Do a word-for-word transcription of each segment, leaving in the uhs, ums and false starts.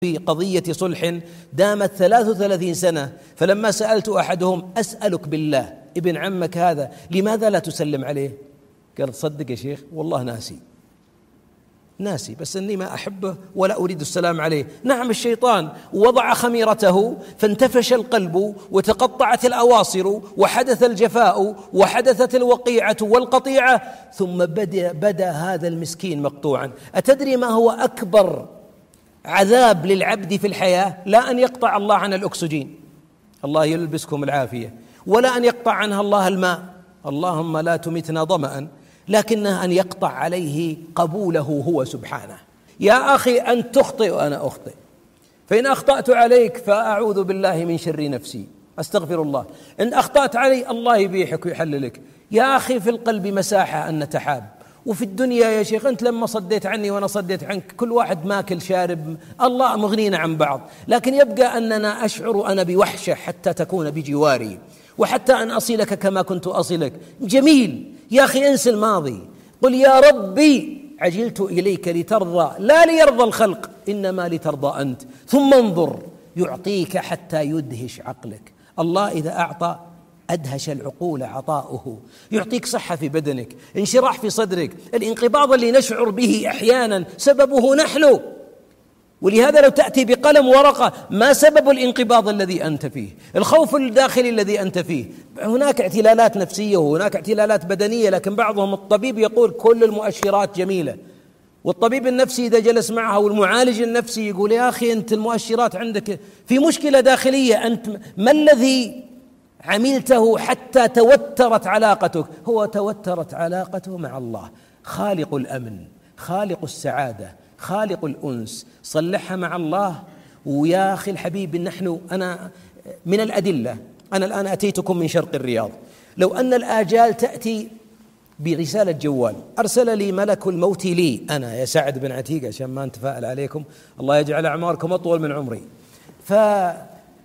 في قضية صلح دامت ثلاث وثلاثين سنة، فلما سألت أحدهم: أسألك بالله ابن عمك هذا لماذا لا تسلم عليه؟ قال: تصدق يا شيخ والله ناسي ناسي بس أني ما أحبه ولا أريد السلام عليه. نعم، الشيطان وضع خميرته فانتفش القلب وتقطعت الأواصر وحدث الجفاء وحدثت الوقيعة والقطيعة، ثم بدأ, بدأ هذا المسكين مقطوعا. أتدري ما هو أكبر عذاب للعبد في الحياة؟ لا أن يقطع الله عن الأكسجين، الله يلبسكم العافية، ولا أن يقطع عنها الله الماء، اللهم لا تمتنا ظمأ، لكنه أن يقطع عليه قبوله هو سبحانه. يا أخي أن تخطئ وأنا أخطئ، فإن أخطأت عليك فأعوذ بالله من شر نفسي، أستغفر الله. إن أخطأت علي الله يبيحك ويحللك. يا أخي في القلب مساحة أن نتحاب، وفي الدنيا يا شيخ أنت لما صديت عني وأنا صديت عنك، كل واحد ماكل شارب، الله مغنينا عن بعض، لكن يبقى أننا أشعر أنا بوحشة حتى تكون بجواري، وحتى أن أصلك كما كنت أصلك. جميل يا أخي، انسى الماضي، قل يا ربي عجلت إليك لترضى لا ليرضى الخلق، إنما لترضى أنت، ثم انظر يعطيك حتى يدهش عقلك. الله إذا أعطى أدهش العقول عطاؤه، يعطيك صحة في بدنك، انشراح في صدرك. الانقباض اللي نشعر به أحيانا سببه نحن، ولهذا لو تأتي بقلم ورقة: ما سبب الانقباض الذي أنت فيه؟ الخوف الداخلي الذي أنت فيه. هناك اعتلالات نفسية وهناك اعتلالات بدنية، لكن بعضهم الطبيب يقول كل المؤشرات جميلة، والطبيب النفسي إذا جلس معها والمعالج النفسي يقول: يا أخي أنت المؤشرات عندك في مشكلة داخلية، أنت ما الذي عملته حتى توترت علاقتك؟ هو توترت علاقته مع الله، خالق الأمن، خالق السعادة، خالق الأنس. صلحها مع الله. ويا أخي الحبيب، نحن أنا من الأدلة، أنا الآن أتيتكم من شرق الرياض، لو أن الآجال تأتي برسالة جوال، أرسل لي ملك الموت لي أنا يا سعد بن عتيق، عشان ما نتفائل عليكم، الله يجعل أعماركم أطول من عمري، فقال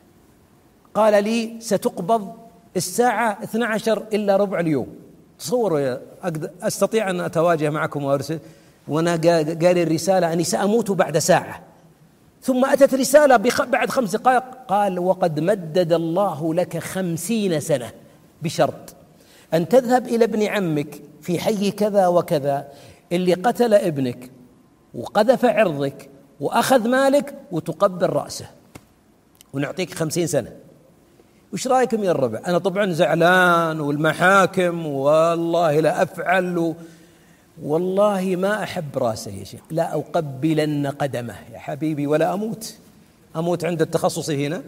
لي ستقبض الساعة اثنتي عشرة إلا ربع اليوم. تصوروا أستطيع أن أتواجه معكم وأرسل، وأنا قال الرسالة أني سأموت بعد ساعة، ثم أتت رسالة بعد خمس دقائق قال: وقد مدد الله لك خمسين سنة بشرط أن تذهب إلى ابن عمك في حي كذا وكذا اللي قتل ابنك وقذف عرضك وأخذ مالك وتقبل رأسه، ونعطيك خمسين سنة. وش رأيكم يا الربع؟ أنا طبعا زعلان، والمحاكم والله لا أفعل، والله ما أحب رأسه يا شيخ، لا أقبلن قدمه يا حبيبي ولا أموت أموت عند التخصص هنا.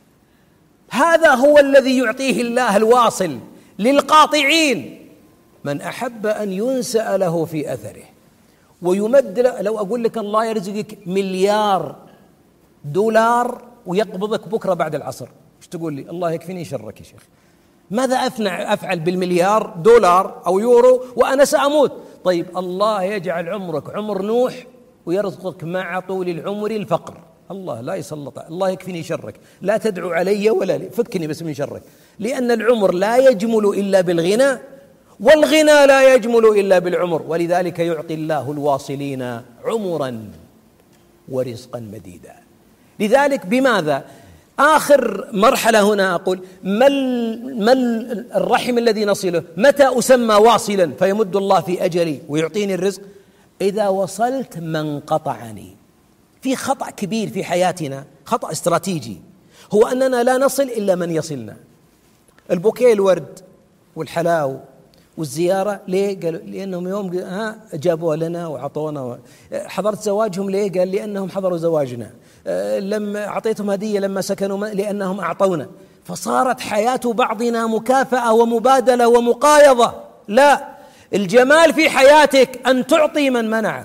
هذا هو الذي يعطيه الله الواصل للقاطعين، من أحب أن ينسأ له في أثره ويمد له. لو أقول لك الله يرزقك مليار دولار ويقبضك بكرة بعد العصر، ايش تقول لي؟ الله يكفيني شرك يا شيخ، ماذا أفنع أفعل بالمليار دولار أو يورو وأنا سأموت؟ طيب الله يجعل عمرك عمر نوح ويرزقك مع طول العمر الفقر. الله لا يسلط، الله يكفيني شرك، لا تدعو علي ولا لي، فكني بس من شرك، لأن العمر لا يجمل إلا بالغنى، والغنى لا يجمل إلا بالعمر، ولذلك يعطي الله الواصلين عمرا ورزقا مديدا. لذلك بماذا؟ آخر مرحلة هنا أقول: ما ما الرحم الذي نصله؟ متى أسمى واصلا فيمد الله في أجري ويعطيني الرزق؟ إذا وصلت من قطعني. في خطأ كبير في حياتنا، خطأ استراتيجي، هو أننا لا نصل إلا من يصلنا. البوكيه الورد والحلاو والزيارة ليه؟ قالوا لأنهم يوم ها جابوها لنا وعطونا. حضرت زواجهم ليه؟ قال لأنهم حضروا زواجنا. لما أعطيتهم هدية لما سكنوا لأنهم أعطونا. فصارت حياة بعضنا مكافأة ومبادلة ومقايضة. لا، الجمال في حياتك أن تعطي من منعك،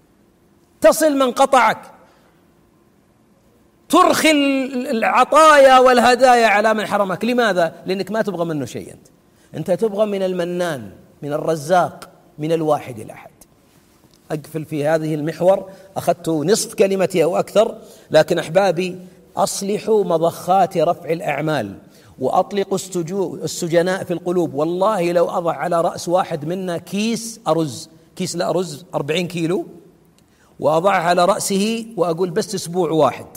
تصل من قطعك، ترخي العطايا والهدايا على من حرمك. لماذا؟ لأنك ما تبغى منه شيء، أنت أنت تبغى من المنان، من الرزاق، من الواحد الأحد. أقفل في هذه المحور، أخذت نصف كلمتي أو أكثر، لكن أحبابي أصلحوا مضخات رفع الأعمال وأطلقوا السجناء في القلوب. والله لو أضع على رأس واحد منا كيس أرز، كيس الأرز أربعين كيلو، وأضعها على رأسه وأقول بس أسبوع واحد